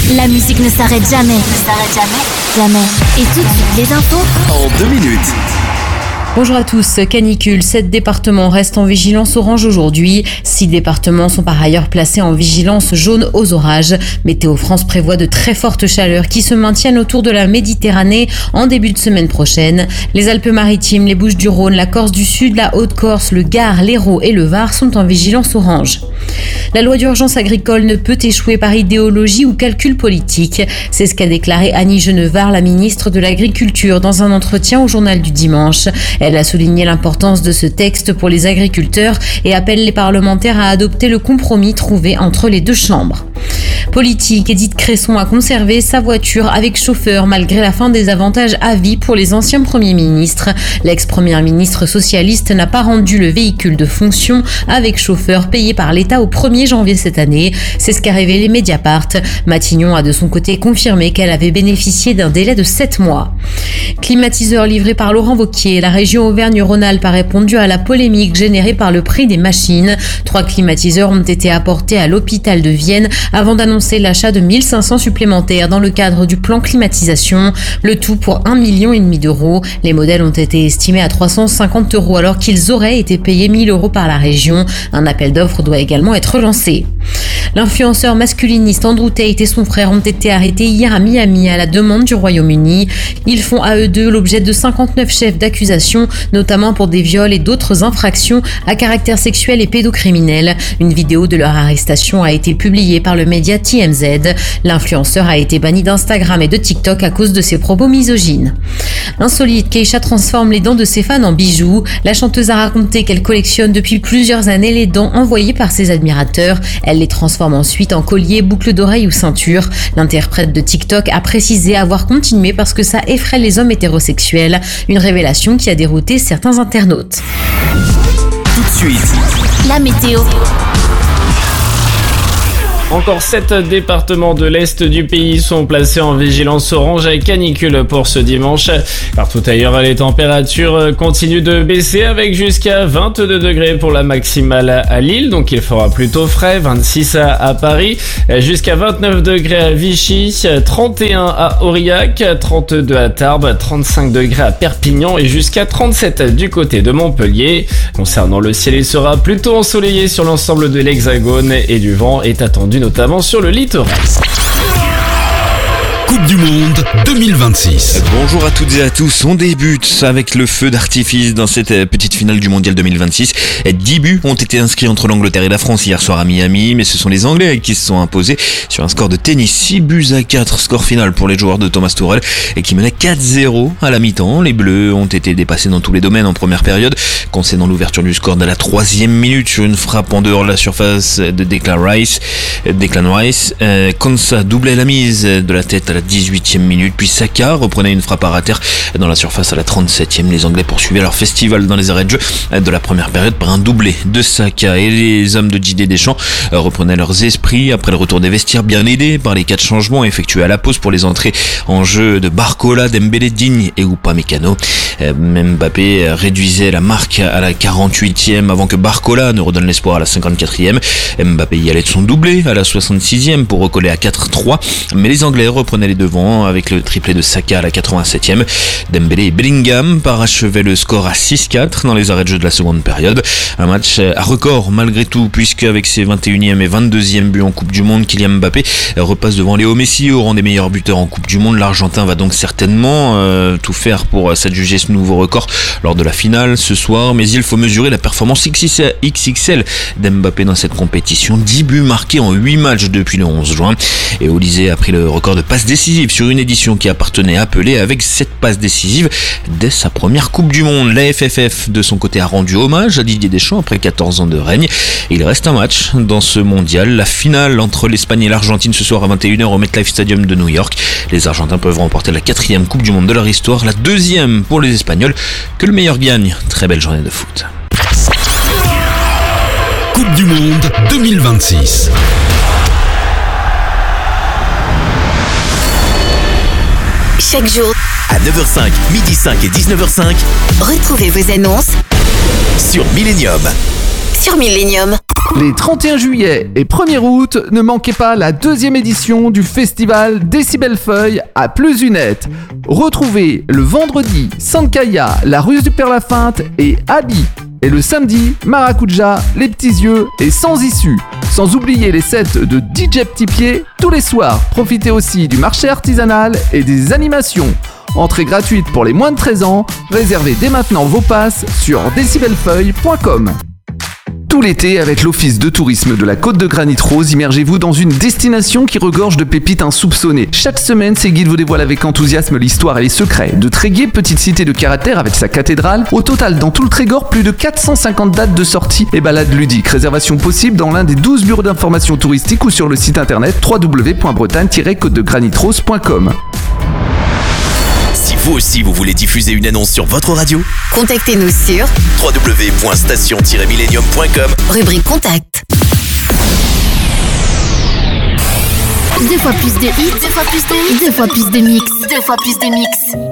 La musique ne s'arrête jamais. Jamais. Et tout de suite, les infos en 2 minutes. Bonjour à tous, canicule, 7 départements restent en vigilance orange aujourd'hui. 6 départements sont par ailleurs placés en vigilance jaune aux orages. Météo France prévoit de très fortes chaleurs qui se maintiennent autour de la Méditerranée en début de semaine prochaine. Les Alpes-Maritimes, les Bouches-du-Rhône, la Corse du Sud, la Haute-Corse, le Gard, l'Hérault et le Var sont en vigilance orange. La loi d'urgence agricole ne peut échouer par idéologie ou calcul politique. C'est ce qu'a déclaré Annie Genevard, la ministre de l'Agriculture, dans un entretien au journal du dimanche. Elle a souligné l'importance de ce texte pour les agriculteurs et appelle les parlementaires à adopter le compromis trouvé entre les deux chambres. Politique, Édith Cresson a conservé sa voiture avec chauffeur malgré la fin des avantages à vie pour les anciens premiers ministres. L'ex-première ministre socialiste n'a pas rendu le véhicule de fonction avec chauffeur payé par l'État au 1er janvier cette année. C'est ce qu'a révélé Mediapart. Matignon a de son côté confirmé qu'elle avait bénéficié d'un délai de 7 mois. Climatiseur livré par Laurent Wauquiez, la région Auvergne-Rhône-Alpes a répondu à la polémique générée par le prix des machines. 3 climatiseurs ont été apportés à l'hôpital de Vienne avant d'annoncer l'achat de 1500 supplémentaires dans le cadre du plan climatisation. Le tout pour 1,5 million d'euros. Les modèles ont été estimés à 350 € alors qu'ils auraient été payés 1 000 € par la région. Un appel d'offres doit également être lancé. L'influenceur masculiniste Andrew Tate et son frère ont été arrêtés hier à Miami à la demande du Royaume-Uni. Ils font à eux deux l'objet de 59 chefs d'accusation, notamment pour des viols et d'autres infractions à caractère sexuel et pédocriminel. Une vidéo de leur arrestation a été publiée par le média TMZ. L'influenceur a été banni d'Instagram et de TikTok à cause de ses propos misogynes. Insolite, Keisha transforme les dents de ses fans en bijoux. La chanteuse a raconté qu'elle collectionne depuis plusieurs années les dents envoyées par ses admirateurs. Elle les transforme ensuite en colliers, boucles d'oreilles ou ceintures. L'interprète de TikTok a précisé avoir continué parce que ça effraie les hommes hétérosexuels. Une révélation qui a dérouté certains internautes. Tout de suite, la météo. Encore 7 départements de l'Est du pays sont placés en vigilance orange à canicule pour ce dimanche. Partout ailleurs, les températures continuent de baisser avec jusqu'à 22 degrés pour la maximale à Lille. Donc il fera plutôt frais, 26 à Paris, jusqu'à 29 degrés à Vichy, 31 à Aurillac, 32 à Tarbes, 35 degrés à Perpignan et jusqu'à 37 du côté de Montpellier. Concernant le ciel, il sera plutôt ensoleillé sur l'ensemble de l'Hexagone et du vent est attendu notamment sur le littoral. Coupe du Monde 2026. Bonjour à toutes et à tous, on débute avec le feu d'artifice dans cette petite finale du Mondial 2026. 10 buts ont été inscrits entre l'Angleterre et la France hier soir à Miami, mais ce sont les Anglais qui se sont imposés sur un score de tennis 6-4, score final pour les joueurs de Thomas Tuchel et qui menait 4-0 à la mi-temps. Les Bleus ont été dépassés dans tous les domaines en première période, concédant l'ouverture du score dès la 3e minute sur une frappe en dehors de la surface de Declan Rice. Konsa doublait la mise de la tête à la 18e minute, puis Saka reprenait une frappe à rater dans la surface à la 37e. Les Anglais poursuivaient leur festival dans les arrêts de jeu de la première période par un doublé de Saka et les hommes de Didier Deschamps reprenaient leurs esprits après le retour des vestiaires, bien aidés par les 4 changements effectués à la pause pour les entrées en jeu de Barcola, Dembélé, Digne et Upamecano. Mbappé réduisait la marque à la 48e avant que Barcola ne redonne l'espoir à la 54e. Mbappé y allait de son doublé à la 66e pour recoller à 4-3, mais les Anglais reprenaient les devants avec le triplé de Saka à la 87e. Dembélé et Bellingham parachevaient le score à 6-4 dans les arrêts de jeu de la seconde période. Un match à record malgré tout, puisque avec ses 21e et 22e buts en Coupe du Monde, Kylian Mbappé repasse devant Léo Messi au rang des meilleurs buteurs en Coupe du Monde. L'Argentin va donc certainement tout faire pour s'adjuger ce nouveau record lors de la finale ce soir, mais il faut mesurer la performance XXL d'Mbappé dans cette compétition. 10 buts marqués en 8 matchs depuis le 11 juin. Et Olysée a pris le record de passes décisives sur une édition qui appartenait à Pelé avec 7 passes décisives dès sa première Coupe du Monde. La FFF de son côté a rendu hommage à Didier Deschamps après 14 ans de règne. Il reste un match dans ce mondial, la finale entre l'Espagne et l'Argentine ce soir à 21h au MetLife Stadium de New York. Les Argentins peuvent remporter la 4e Coupe du Monde de leur histoire, la 2e pour les Espagnols. Que le meilleur gagne. Très belle journée de foot. Coupe du Monde 2026. Chaque jour, À 9h05, midi 5 et 19h05 retrouvez vos annonces sur Millennium. sur Millennium. Les 31 juillet et 1er août, ne manquez pas la 2e édition du festival Décibelfeuille à Pleusunette. Retrouvez le vendredi Sankaya, la ruse du Père-Lafinte et Abi. Et le samedi, Maracuja, les petits yeux et sans issue. Sans oublier les sets de DJ Petit Pied tous les soirs. Profitez aussi du marché artisanal et des animations. Entrée gratuite pour les moins de 13 ans. Réservez dès maintenant vos passes sur decibelfeuille.com. Tout l'été, avec l'Office de tourisme de la Côte de Granit-Rose, immergez-vous dans une destination qui regorge de pépites insoupçonnées. Chaque semaine, ces guides vous dévoilent avec enthousiasme l'histoire et les secrets. De Tréguier, petite cité de caractère avec sa cathédrale, au total, dans tout le Trégor, plus de 450 dates de sortie et balades ludiques. Réservation possible dans l'un des 12 bureaux d'information touristique ou sur le site internet www.bretagne-côte-de-granit-rose.com. Si vous aussi vous voulez diffuser une annonce sur votre radio, contactez-nous sur www.station-millennium.com, rubrique contact. 2 fois plus de hits, 2 fois plus de mix, 2 fois plus de mix.